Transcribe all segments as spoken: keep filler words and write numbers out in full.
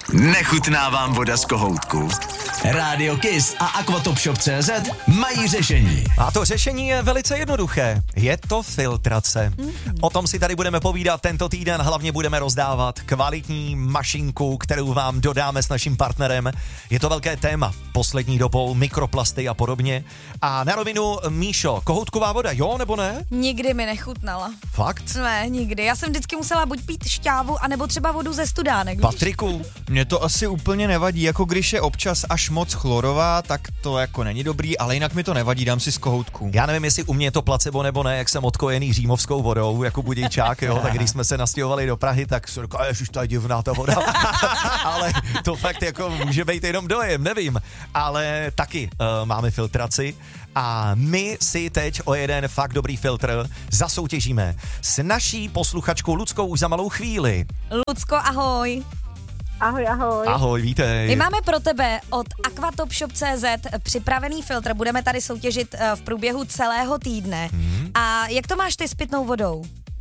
Nechutná vám voda z kohoutku? Rádio Kiss a Aquatop Shop tečka cé zet mají řešení. A to řešení je velice jednoduché. Je to filtrace. Mm. O tom si tady budeme povídat tento týden. Hlavně budeme rozdávat kvalitní mašinku, kterou vám dodáme s naším partnerem. Je to velké téma poslední dobou, mikroplasty a podobně. A na rovinu, Míšo, kohoutková voda, jo nebo ne? Nikdy mi nechutnala. Fakt? Ne, nikdy. Já jsem vždycky musela buď pít šťávu, anebo třeba vodu ze studánek. Patriku? Mně to asi úplně nevadí, jako když je občas až moc chlorová, tak to jako není dobrý, ale jinak mi to nevadí, dám si z kohoutku. Já nevím, jestli u mě je to placebo nebo ne, jak jsem odkojený římovskou vodou, jako budějčák, jo, tak když jsme se nastěhovali do Prahy, tak jsem říkal, ježiš, ta je divná ta voda. Ale to fakt jako může být jenom dojem, nevím. Ale taky uh, máme filtraci a my si teď o jeden fakt dobrý filtr zasoutěžíme s naší posluchačkou Luckou už za malou chvíli. Lucko, ahoj. Ahoj, ahoj. Ahoj, vítej. My máme pro tebe od Aquatop Shop tečka cé zet připravený filtr, budeme tady soutěžit v průběhu celého týdne. Hmm. A jak to máš ty s pitnou vodou?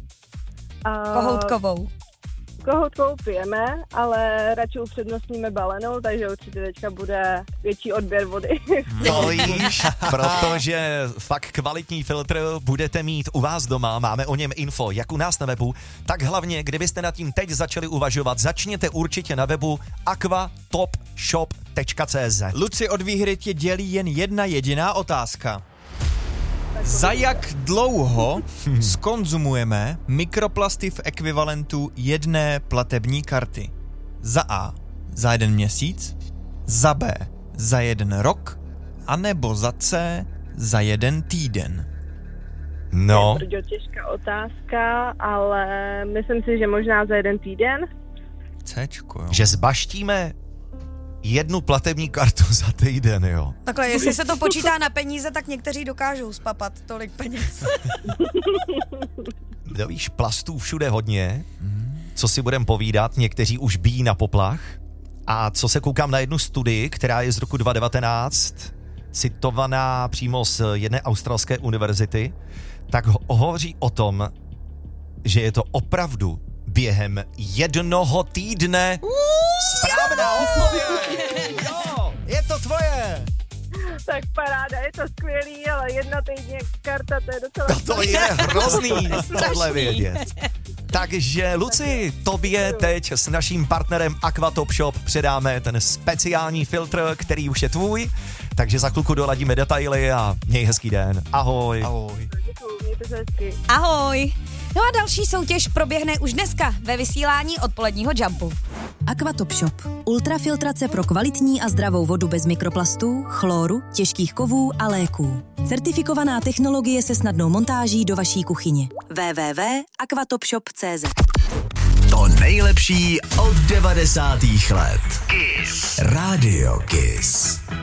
Uh, Kohoutkovou. Kohoutkovou pijeme, ale radši upřednostníme balenou, takže určitě teďka bude větší odběr vody. To víš, protože fakt kvalitní filtr budete mít u vás doma, máme o něm info, jak u nás na webu, tak hlavně, kdybyste nad tím teď začali uvažovat, začněte určitě na webu aquatop shop tečka cé zet. Luci, od výhry tě dělí jen jedna jediná otázka. Za jak dlouho zkonzumujeme mikroplasty v ekvivalentu jedné platební karty? Za A za jeden měsíc, za B za jeden rok, anebo za C za jeden týden? No. Je to těžká otázka, ale myslím si, že možná za jeden týden. Cčko, jo. Že zbaštíme jednu platební kartu za týden, jo. Takhle, jestli se to počítá na peníze, tak někteří dokážou spapat tolik peněz. No víš, plastů všude hodně, co si budem povídat, někteří už bíjí na poplach. A co se koukám na jednu studii, která je z roku dva tisíce devatenáct, citovaná přímo z jedné australské univerzity, tak ho- hovoří o tom, že je to opravdu během jednoho týdne. Správná odpověď! Jo, je to tvoje! Tak paráda, je to skvělý, ale jedna týdně karta, to je docela... No to je hrozný tohle vědět. Takže Luci, tobě teď s naším partnerem Aquatop Shop předáme ten speciální filtr, který už je tvůj, takže za chvilku doladíme detaily a měj hezký den. Ahoj. Ahoj. Děkuju, mějte se hezky. Ahoj. No a další soutěž proběhne už dneska ve vysílání odpoledního Jumpu. Aquatop Shop. Ultrafiltrace pro kvalitní a zdravou vodu bez mikroplastů, chloru, těžkých kovů a léků. Certifikovaná technologie se snadnou montáží do vaší kuchyně. w w w tečka aquatop shop tečka cé zet. To nejlepší od devadesátých let. Kiss. Rádio Kiss.